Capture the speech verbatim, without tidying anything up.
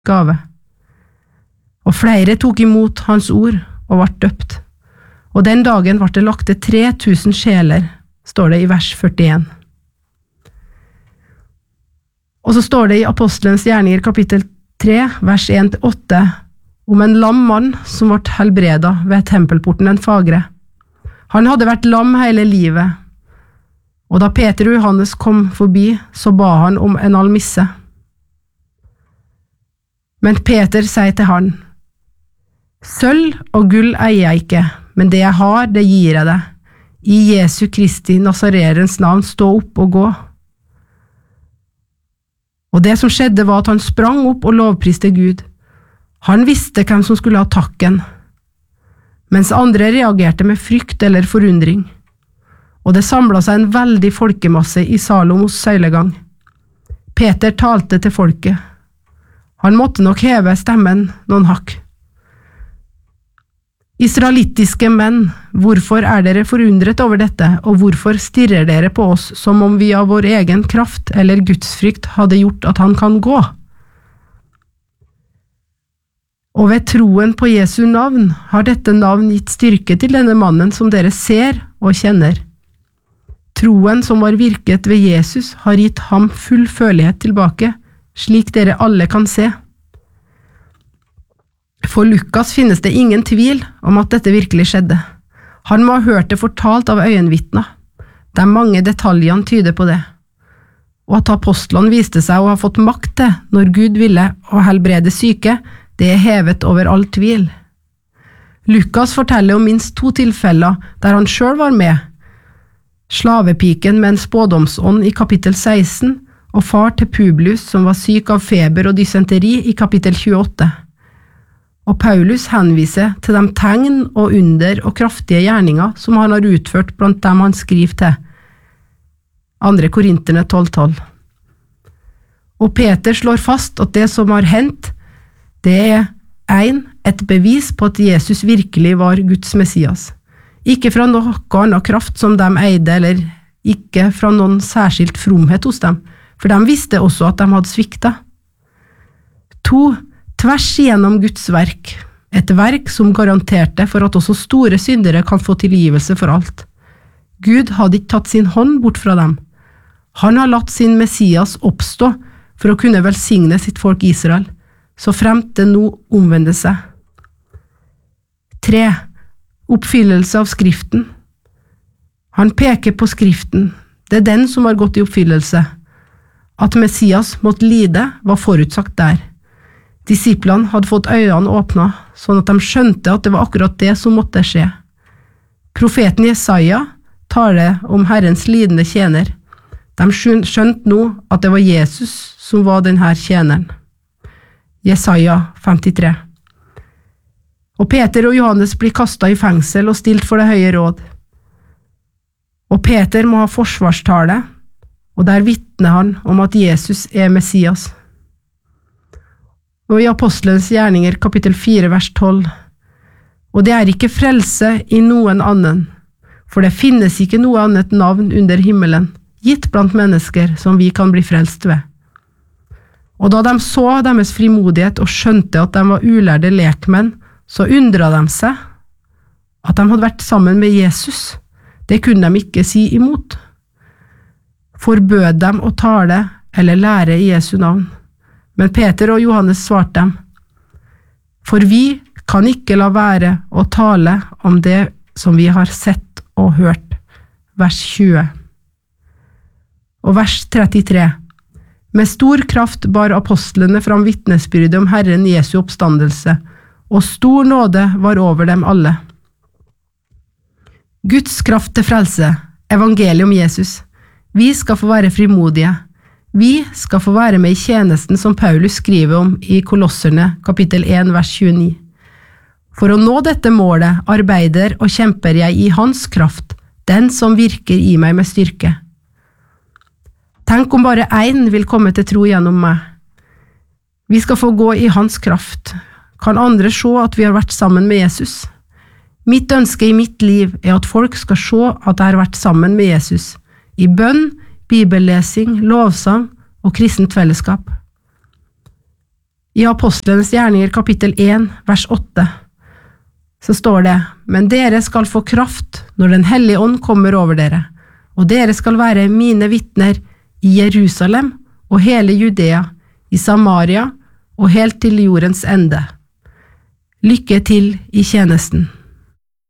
gave. Og flere tok imot hans ord og ble døpt. Og den dagen ble det lagt til tre tusen sjeler, står det i vers førtien. Og så står det i Apostelens gjerninger kapittel tre, vers en til åtte, om en lam mann som ble helbredet ved tempelporten den fagre. Han hadde vært lam hele livet, og da Peter og Johannes kom forbi, så ba han om en almisse. Men Peter sier til han, «Sølv og gull eier jeg ikke, men det jeg har, det gir jeg deg. I Jesu Kristi Nazarerens navn, stå opp og gå.» Og det som skjedde var at han sprang opp og lovpriste Gud. Han visste hvem som skulle ha takken, mens andre reagerte med frykt eller forundring. Og det samlet seg en veldig folkemasse i Salomos søylegang. Peter talte til folket. Han måtte nok heve stemmen noen hakk. «Israelittiske menn, hvorfor er dere forundret over dette, og hvorfor stirrer dere på oss som om vi av vår egen kraft eller gudsfrykt hadde gjort at han kan gå? Og ved troen på Jesu navn har dette navn gitt styrke til denne mannen som dere ser og kjenner. Troen som var virket ved Jesus har gitt ham full følelighet tilbake, slik dere alle kan se. For Lukas finnes det ingen tvil om at dette virkelig skjedde. Han må ha hørt det fortalt av øyenvitner. De mange detaljene tyder på det. Og at apostlene viste seg å ha fått makt til når Gud ville å helbrede syke, det er hevet over all tvil. Lukas forteller om minst to tilfeller der han selv var med. Slavepiken med en spådomsånd i kapittel seksten, og far til Publius som var syk av feber og dysenteri i kapittel tjueåtte. Og Paulus henviser til de tegn og under og kraftige gjerninger som han har utført blant dem han skriver til. Andre Korinterne tolv tolv. Og Peter slår fast at det som har hendt, det er en, et bevis på at Jesus virkelig var Guds Messias. Ikke fra noe annen kraft som de eide, eller ikke fra noen særskilt fromhet hos dem, for de visste også at de hadde sviktet. To, tvers igjennom Guds verk, et verk som garanterte for at også store syndere kan få tilgivelse for alt. Gud hadde ikke tatt sin hånd bort fra dem. Han har latt sin Messias oppstå for å kunne velsigne sitt folk Israel, så fremt det nå omvender seg. Tre, oppfyllelse av Skriften. Han peker på Skriften, det er den som har gått i oppfyllelse. At Messias måtte lide var forutsagt der. Disiplene hadde fått øynene åpnet, sånn at de skjønte at det var akkurat det som måtte skje. Profeten Jesaja taler om Herrens lidende tjener. De skjønte nå at det var Jesus som var denne tjeneren. Jesaja femtitre. Og Peter og Johannes blir kastet i fengsel og stilt for det høye råd. Og Peter må ha forsvarstale, og der vitner han om at Jesus er Messias. Og i Apostelens gjerninger kapittel fire vers tolv. Og det er ikke frelse i noen annen, for det finnes ikke noe annet navn under himmelen, gitt blant mennesker som vi kan bli frelst ved. Og da de så deres frimodighet og skjønte at de var ulærde lekmenn, så undret de seg at de hadde vært sammen med Jesus. Det kunne de ikke si imot. Forbød dem å tale eller lære i Jesu navn. Men Peter og Johannes svarte dem, for vi kan ikke la være å tale om det som vi har sett og hørt. Vers tjue. Og vers trettitre. Med stor kraft bar apostlene fram vitnesbyrdet om Herren Jesu oppstandelse, og stor nåde var over dem alle. Guds kraft til frelse, evangeliet om Jesus. Vi skal få være frimodige. Vi skal få være med i tjenesten som Paulus skriver om i Kolosserne, kapittel en, vers tjueni. For å nå dette målet arbeider og kjemper jeg i hans kraft, den som virker i meg med styrke. Tenk om bare én vil komme til tro gjennom meg. Vi skal få gå i hans kraft. Kan andre se at vi har vært sammen med Jesus? Mitt ønske i mitt liv er at folk skal se at jeg har vært sammen med Jesus, i bønn, bibellesing, lovsang og kristent fellesskap. I Apostlenes gjerninger kapittel én, vers åtte, så står det, «Men dere skal få kraft når den hellige ånd kommer over dere, og dere skal være mine vittner i Jerusalem og hele Judea, i Samaria og helt til jordens ende. Lykke til i tjenesten.»